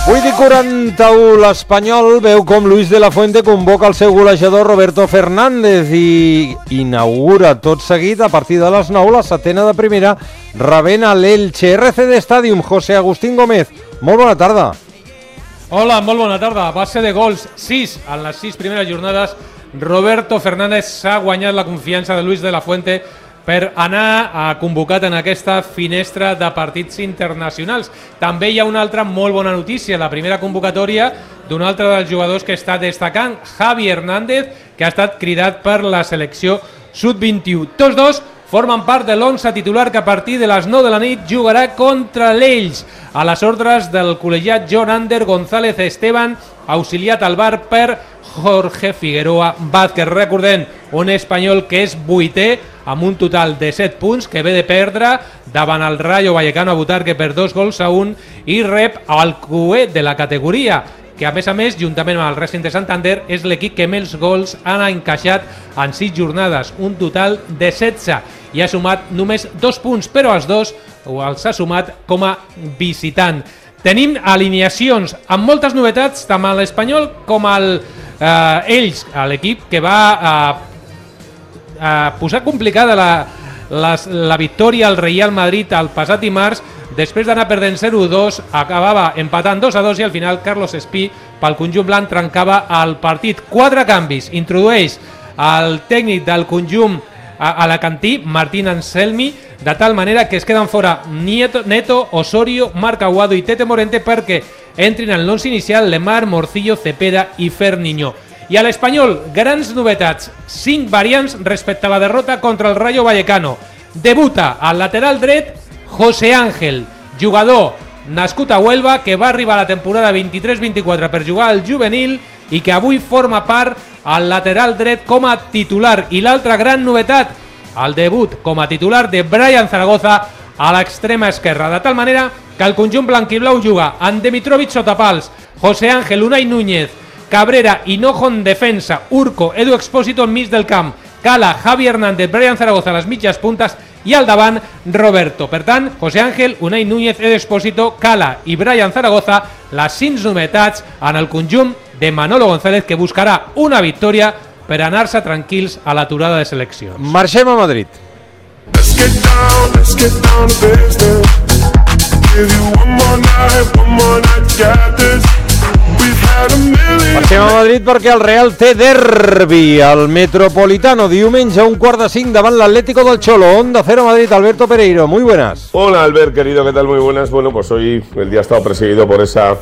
8:41, l'Espanyol veu com Luis de la Fuente convoca el seu golejador Roberto Fernández i inaugura tot seguit a partir de les 9 la setena de primera rebent a l'Elche. RCD Stadium, José Agustín Gómez, molt bona tarda. Hola, molt bona tarda. A base de gols, 6 en les 6 primeres jornades, Roberto Fernández s'ha guanyat la confiança de Luis de la Fuente per anar convocat en aquesta finestra de partits internacionals. També hi ha una altra molt bona notícia, la primera convocatòria d'un altre dels jugadors que està destacant, Javi Hernández, que ha estat cridat per la selecció sub-21. Tots dos formen part de l'11 titular que a partir de les 9 de la nit jugarà contra l'Elx, a les ordres del col·legiat John Ander González Esteban, auxiliat al bar per Jorge Figueroa Vázquez. Recordem, un espanyol que és 8è amb un total de 7 punts, que ve de perdre davant el Rayo Vallecano a Butarque per 2-1 i rep el QE de la categoria, que a més, juntament amb el Racing de Santander, és l'equip que més gols han encaixat en 6 jornades, un total de 16, i ha sumat només 2 punts, però els dos els ha sumat com a visitant. Tenim alineacions amb moltes novetats, tant a l'Espanyol com al Elx, l'equip que va posar complicada la victòria al Real Madrid el passat dimarts. Després d'anar perdent 0-2, acabava empatant 2-2 i al final Carlos Espí, pel conjunt blanc, trencava el partit. 4 canvis. Introdueix el tècnic del conjunt alacantí, Martín Anselmi, de tal manera que es queden fora Neto, Osorio, Marc Aguado i Tete Morente perquè entrin en l'11 inicial Lemar, Morcillo, Cepeda i Ferniño. I a l'Espanyol, grans novetats, 5 variants respecte a la derrota contra el Rayo Vallecano. Debuta al lateral dret José Ángel, jugador nascut a Huelva, que va arribar a la temporada 23-24 per jugar al juvenil i que avui forma part al lateral dret com a titular. I l'altra gran novetat, el debut com a titular de Brian Zaragoza a l'extrema esquerra, de tal manera que el conjunt blanquiblau juga amb Dimitrovic sota pals, José Ángel, Unai Núñez, Cabrera, Hinojo en defensa, Urco, Edu Expósito enmig del camp, Cala, Javi Hernández, Brian Zaragoza a les mitges puntes i al davant Roberto. Per tant, José Ángel, Unai Núñez, Edu Expósito, Cala i Brian Zaragoza, les 5 novetats en el conjunt de Manolo González, que buscarà una victòria per anar-se tranquils a l'aturada de seleccions. Marxem a Madrid. Let's get down to business. Give you one more night, got this. Marxem a Madrid perquè el Real té derbi al Metropolitano diumenge a 4:45 davant l'Atlético del Cholo. Onda Cero Madrid, Alberto Pereiro, muy buenas. Hola Albert, querido, ¿qué tal? Muy buenas. Bueno, pues hoy el día ha estado presidido por esa